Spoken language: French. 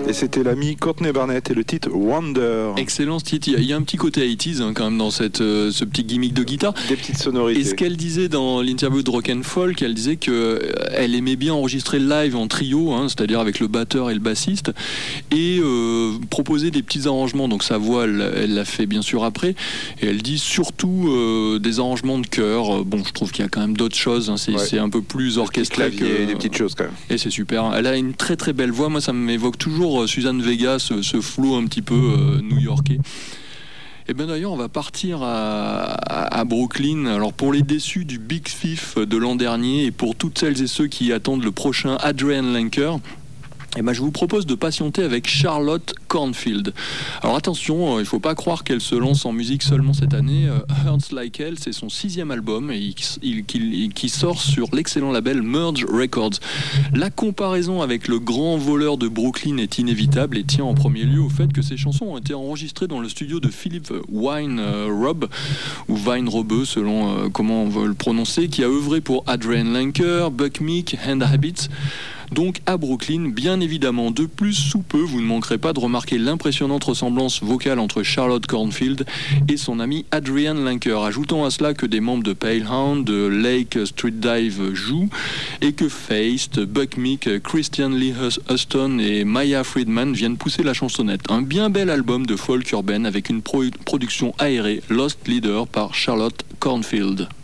Et c'était l'ami Courtney Barnett et le titre Wonder. Excellent ce titre. Il y a un petit côté 80s quand même dans ce petit gimmick de guitare. Des petites sonorités. Et ce qu'elle disait dans l'interview de Rock and Folk, elle disait qu'elle aimait bien enregistrer live en trio, c'est-à-dire avec le batteur et le bassiste, et proposer des petits arrangements. Donc sa voix, elle l'a fait bien sûr après. Et elle dit surtout des arrangements de chœur. Bon, je trouve qu'il y a quand même d'autres choses. C'est un peu plus orchestré. Des petites choses quand même. Et c'est super. Elle a une très très belle voix. Moi, ça m'évoque toujours Suzanne Vega, ce flow un petit peu new-yorkais. Et bien d'ailleurs, on va partir à Brooklyn. Alors pour les déçus du Big Thief de l'an dernier et pour toutes celles et ceux qui attendent le prochain Adrian Lenker, je vous propose de patienter avec Charlotte Cornfield. Alors attention, il ne faut pas croire qu'elle se lance en musique seulement cette année. Hurts Like Hell, c'est son 6e album et qui sort sur l'excellent label Merge Records. La comparaison avec le grand voleur de Brooklyn est inévitable et tient en premier lieu au fait que ces chansons ont été enregistrées dans le studio de Philip Weinrob, ou Weinrobe selon comment on veut le prononcer, qui a œuvré pour Adrian Lenker, Buck Meek, Hand Habits. Donc à Brooklyn, bien évidemment. De plus, sous peu, vous ne manquerez pas de remarquer l'impressionnante ressemblance vocale entre Charlotte Cornfield et son ami Adrian Lenker. Ajoutons à cela que des membres de Pale Hound, de Lake Street Dive jouent et que Feist, Buck Meek, Christian Lee Huston et Maya Friedman viennent pousser la chansonnette. Un bien bel album de folk urbaine avec une production aérée, Lost Leader par Charlotte Cornfield.